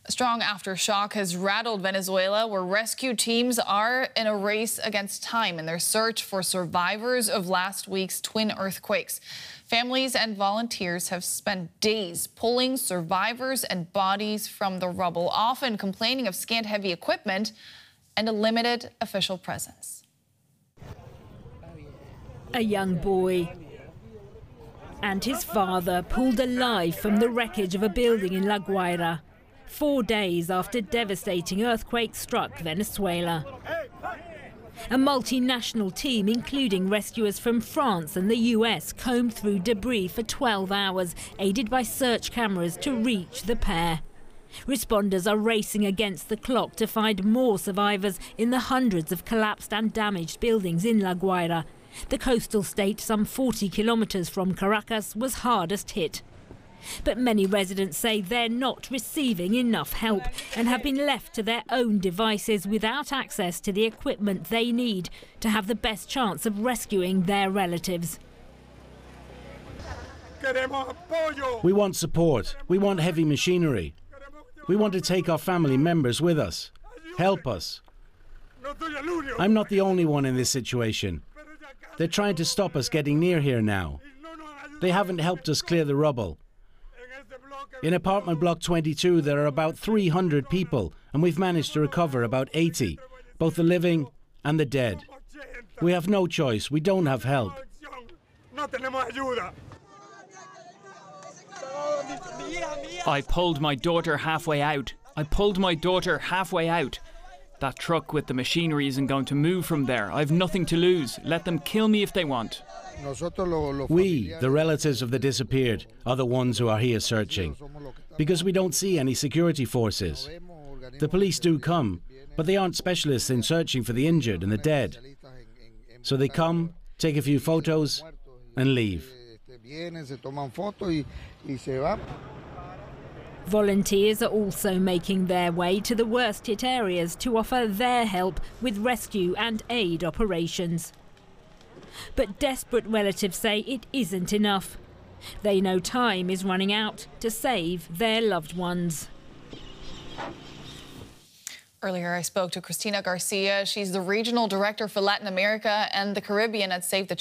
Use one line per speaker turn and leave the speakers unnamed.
A strong aftershock has rattled Venezuela, where rescue teams are in a race against time in their search for survivors of last week's twin earthquakes. Families and volunteers have spent days pulling survivors and bodies from the rubble, often complaining of scant heavy equipment and a limited official presence.
A young boy and his father pulled alive from the wreckage of a building in La Guaira, 4 days after devastating earthquake struck Venezuela. A multinational team, including rescuers from France and the US, combed through debris for 12 hours, aided by search cameras to reach the pair. Responders are racing against the clock to find more survivors in the hundreds of collapsed and damaged buildings in La Guaira. The coastal state, some 40 kilometers from Caracas, was hardest hit. But many residents say they're not receiving enough help and have been left to their own devices without access to the equipment they need to have the best chance of rescuing their relatives.
We want support. We want heavy machinery. We want to take our family members with us. Help us. I'm not the only one in this situation. They're trying to stop us getting near here now. They haven't helped us clear the rubble. In apartment block 22, there are about 300 people, and we've managed to recover about 80, both the living and the dead. We have no choice. We don't have help.
I pulled my daughter halfway out. That truck with the machinery isn't going to move from there. I've nothing to lose. Let them kill me if they want.
We, the relatives of the disappeared, are the ones who are here searching, because we don't see any security forces. The police do come, but they aren't specialists in searching for the injured and the dead. So they come, take a few photos, and leave.
Volunteers are also making their way to the worst-hit areas to offer their help with rescue and aid operations. But desperate relatives say it isn't enough. They know time is running out to save their loved ones.
Earlier, I spoke to Cristina Garcia. She's the regional director for Latin America and the Caribbean at Save the